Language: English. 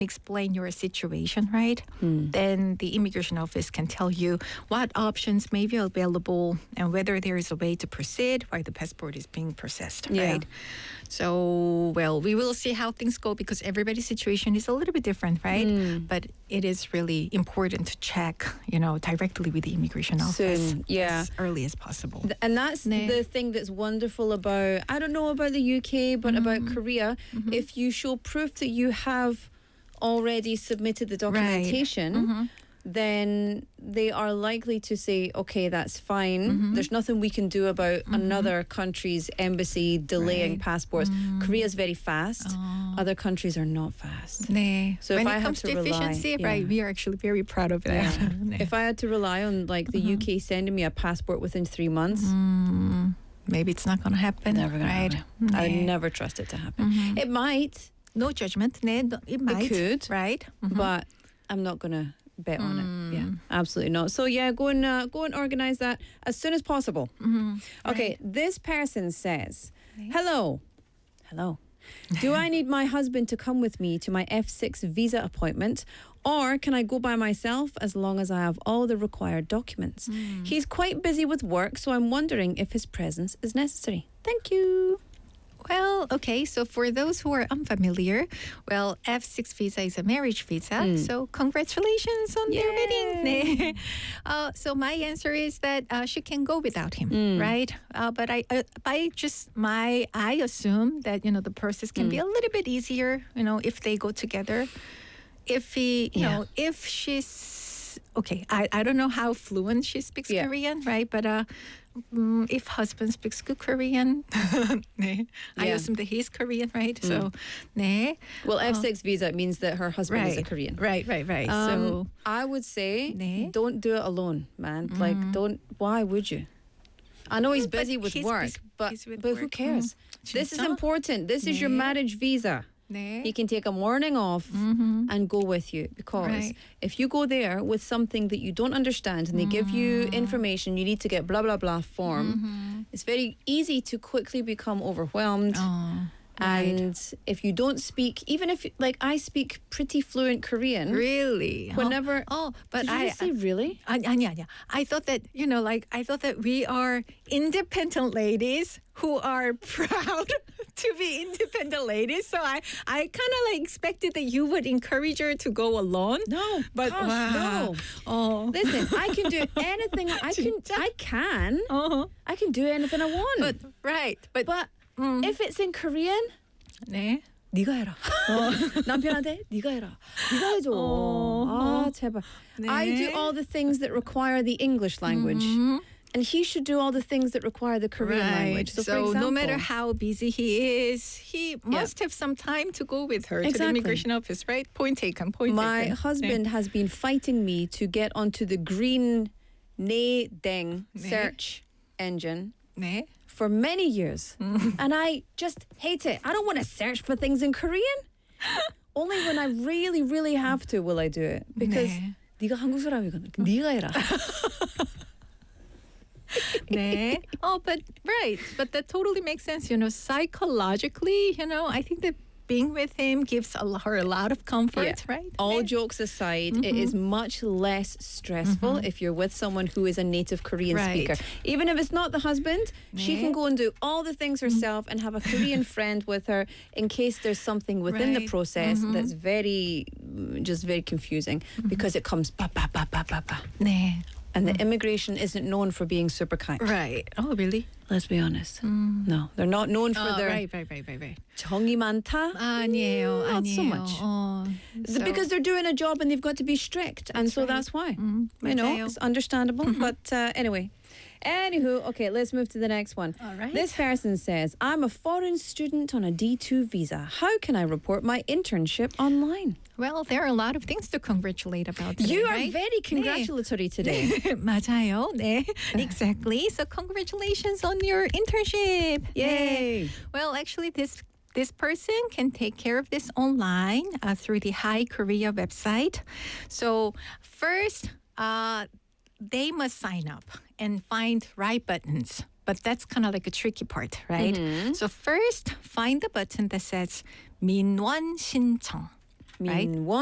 explain your situation, right? Then the immigration office can tell you what options may be available and whether there is a way to proceed while the passport is being processed, right? So, well, we will see how things go because everybody's situation is a little bit different, right? But it is really important to check, directly with the immigration office as early as possible. And that's the thing that's wonderful about, I don't know about the UK, but about Korea. If you show proof that you have already submitted the documentation, then they are likely to say, okay, that's fine. There's nothing we can do about another country's embassy delaying passports. Korea is very fast. Other countries are not fast. 네. So when if I it have comes to to rely, efficiency, right, we are actually very proud of that. 네. If I had to rely on like the UK sending me a passport within 3 months, maybe it's not going to happen. never gonna right? happen. I would never trust it to happen. It might. No judgment. 네, it might. It could. Right? But I'm not going to bet on it. Yeah, absolutely not. So yeah, go and organize that as soon as possible. Okay, this person says, hello. Do I need my husband to come with me to my F6 visa appointment, or can I go by myself as long as I have all the required documents? He's quite busy with work, so I'm wondering if his presence is necessary. Thank you. Well, okay, so for those who are unfamiliar, well, F6 visa is a marriage visa, so congratulations on their wedding. 네. So my answer is that she can go without him, right? But I assume that, the process can be a little bit easier, if they go together. If if she's, okay, I don't know how fluent she speaks Korean, right? But if husband speaks good Korean, 네. I assume that he's Korean, right? So, 네. Well, F6 visa means that her husband is a Korean. Right. So I would say 네. don't do it alone, man. Like, why would you? I know he's busy with work, but who cares? This is important. This is your marriage visa. 네. He can take a morning off and go with you, because if you go there with something that you don't understand and they give you information, you need to get blah blah blah form, it's very easy to quickly become overwhelmed. And if you don't speak, even if like I speak pretty fluent Korean, really, whenever but did you just say really? 아니야. I thought that I thought that we are independent ladies who are proud to be independent ladies. So I kind of expected that you would encourage her to go alone. No, but gosh, wow. no. Listen, I can do anything. I can do anything I want. But if it's in Korean, 네. 네가 해라. 남편한테 네가 해라. 네가 해줘. 제발. 네. I do all the things that require the English language. And he should do all the things that require the Korean language. So, for example, no matter how busy he is, he must have some time to go with her to the immigration office, right? Point taken. My husband has been fighting me to get onto the green 네 deng search engine 네. for many years. And I just hate it. I don't want to search for things in Korean. Only when I really, really have to will I do it. Because 네가 한국 사람이거든. 네가 해라. 네. But that totally makes sense. Psychologically, I think that being with him gives her a lot of comfort, right? All jokes aside, it is much less stressful if you're with someone who is a native Korean speaker. Even if it's not the husband, she can go and do all the things herself and have a Korean friend with her in case there's something within the process that's very confusing because it comes ba ba ba ba ba ba. 네. And the immigration isn't known for being super kind. Right. Oh, really? Let's be honest. No, they're not known for their right. 정이 많다. 아니에요. Not so much. Because they're doing a job and they've got to be strict, and so that's why. It's understandable. But anyway. Anywho, okay, let's move to the next one. All right. This person says, I'm a foreign student on a D2 visa. How can I report my internship online? Well, there are a lot of things to congratulate about today, You are right? very congratulatory today. 맞아요. 네, exactly. So congratulations on your internship. Yay. 네. Well, actually, this person can take care of this online through the Hi Korea website. So first, they must sign up and find right buttons. But that's kind of like a tricky part, right? So first, find the button that says 민원 신청. right? Mean